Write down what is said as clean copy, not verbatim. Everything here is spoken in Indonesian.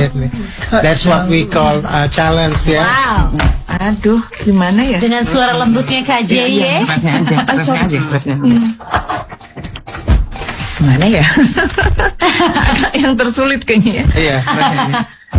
sulit nih. That's what we call challenge ya. Wow. Aduh, gimana ya? Dengan suara lembutnya Kak J. Gimana ya? Yang tersulit kayaknya. Iya.